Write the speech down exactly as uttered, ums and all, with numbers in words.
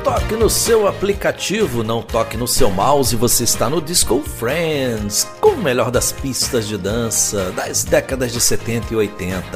toque no seu aplicativo, não toque no seu mouse, você está no Disco Friends, com o melhor das pistas de dança das décadas de setenta e oitenta.